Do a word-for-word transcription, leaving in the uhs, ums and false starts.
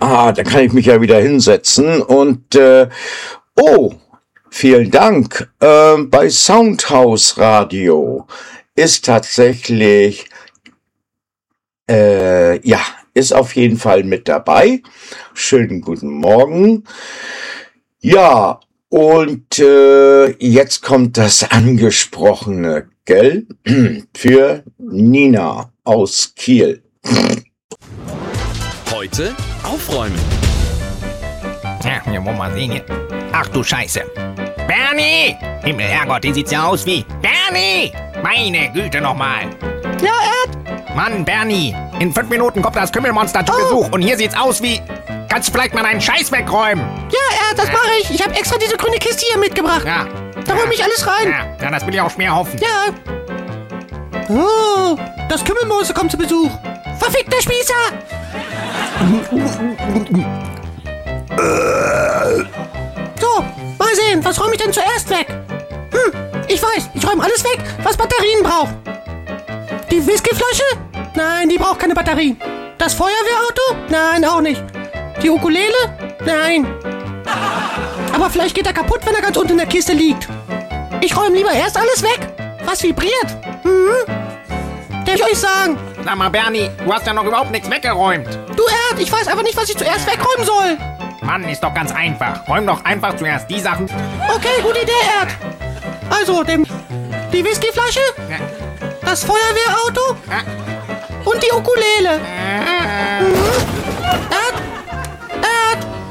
Ah, dann kann ich mich ja wieder hinsetzen und, äh, oh, vielen Dank. Äh, bei Soundhouse Radio ist tatsächlich, äh, ja, ist auf jeden Fall mit dabei. Schönen guten Morgen. Ja, und äh, jetzt kommt das Angesprochene, gell? Für Nina aus Kiel. Heute aufräumen. Ja, hier wollen wir sehen hier. Ach du Scheiße. Bernie! Himmel, Herrgott, die sieht ja aus wie... Bernie! Meine Güte nochmal. Ja, Erd? Mann, Bernie, in fünf Minuten kommt das Kümmelmonster zu Oh. Besuch und hier sieht's aus wie... Kannst du vielleicht mal deinen Scheiß wegräumen? Ja, Erd, das mache ich. Ich habe extra diese grüne Kiste hier mitgebracht. Ja. Da räume ich alles rein. Ja, ja, das will ich auch schwer hoffen. Ja. Oh, das Kümmelmonster kommt zu Besuch. Verfickter Spießer! So, mal sehen, was räume ich denn zuerst weg? Hm, ich weiß, ich räume alles weg, was Batterien braucht. Die Whiskyflasche? Nein, die braucht keine Batterien. Das Feuerwehrauto? Nein, auch nicht. Die Ukulele? Nein. Aber vielleicht geht er kaputt, wenn er ganz unten in der Kiste liegt. Ich räume lieber erst alles weg, was vibriert. Hm? Darf ich euch sagen? Sag mal, Bernie, du hast ja noch überhaupt nichts weggeräumt. Du Erd, ich weiß einfach nicht, was ich zuerst wegräumen soll. Mann, ist doch ganz einfach. Räum doch einfach zuerst die Sachen... Okay, gute Idee, Erd. Also, dem, die Whiskyflasche, Ja. das Feuerwehrauto Ja. und die Ukulele. Äh, Mhm.